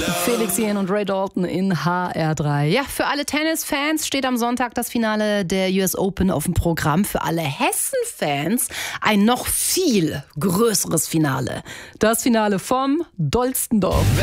Felix Jähn und Ray Dalton in HR3. Ja, für alle Tennisfans steht am Sonntag das Finale der US Open auf dem Programm. Für alle Hessen-Fans ein noch viel größeres Finale. Das Finale vom dollsten Dorf.